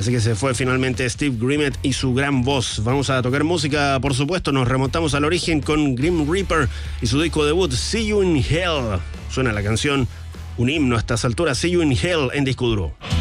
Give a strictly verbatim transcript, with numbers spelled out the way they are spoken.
Así que se fue finalmente Steve Grimmett y su gran voz. Vamos a tocar música, por supuesto, nos remontamos al origen con Grim Reaper y su disco debut, See You in Hell. Suena la canción, un himno a estas alturas, See You in Hell en Disco Duro.